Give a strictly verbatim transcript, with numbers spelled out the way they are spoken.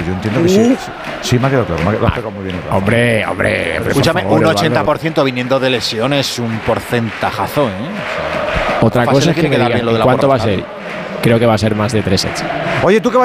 yo entiendo que sí. Sí, me ha quedado claro. Me ha quedado, ah, muy bien. Claro. Hombre, hombre. Escúchame, favor, un ochenta por ciento viniendo de lesiones es un porcentajazo, ¿eh? O sea, otra cosa es que, que digan, ¿cuánto va a ser? Creo que va a ser más de tres sets. Oye, ¿tú qué vas